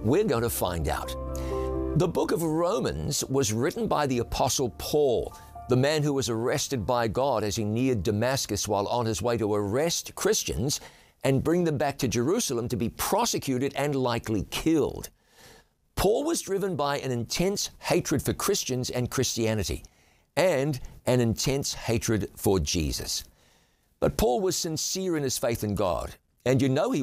We're going to find out. The book of Romans was written by the Apostle Paul, the man who was arrested by God as he neared Damascus while on his way to arrest Christians and bring them back to Jerusalem to be prosecuted and likely killed. Paul was driven by an intense hatred for Christians and Christianity, and an intense hatred for Jesus. But Paul was sincere in his faith in God, and you know he